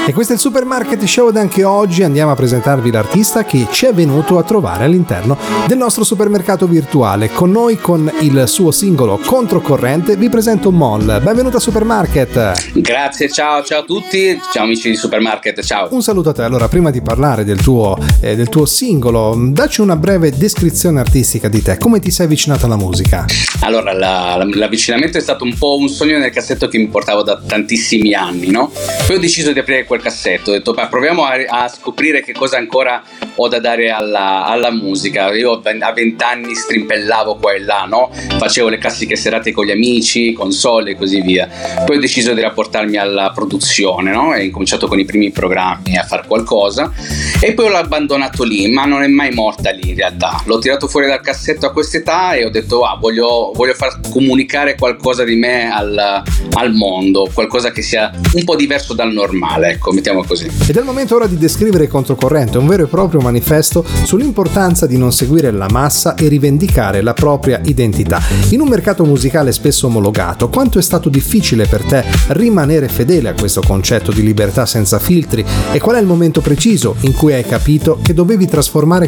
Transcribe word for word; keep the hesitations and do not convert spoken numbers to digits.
E questo è il Supermarket Show ed anche oggi andiamo a presentarvi l'artista che ci è venuto a trovare all'interno del nostro supermercato virtuale. Con noi, con il suo singolo Controcorrente, vi presento Moll. Benvenuta a Supermarket. Grazie, ciao, ciao a tutti, ciao amici di Supermarket, ciao. Un saluto a te. Allora, prima di parlare del tuo, eh, del tuo singolo, dacci una breve descrizione artistica di te. Come ti sei avvicinato alla musica? Allora, la, la, l'avvicinamento è stato un po' un sogno nel cassetto che mi portavo da tantissimi anni, no? Poi ho deciso di aprire quel cassetto, ho detto, beh, proviamo a, a scoprire che cosa ancora ho da dare alla, alla musica. Io a vent'anni strimpellavo qua e là, no? Facevo le classiche serate con gli amici, console e così via. Poi ho deciso di rapportarmi alla produzione, no? E ho incominciato con i primi programmi a fare qualcosa e poi l'ho abbandonato lì, ma non è mai morta lì in realtà. L'ho tirato fuori dal cassetto a quest'età e ho detto, ah, voglio, voglio far comunicare qualcosa di me al, al mondo, qualcosa che sia un po' diverso dal normale, ecco, mettiamo così. Ed è il momento ora di descrivere Controcorrente, un vero e proprio manifesto sull'importanza di non seguire la massa e rivendicare la propria identità. In un mercato musicale spesso omologato, quanto è stato difficile per te rimanere fedele a questo concetto di libertà senza filtri e qual è il momento preciso in cui hai capito che dovevi trasformare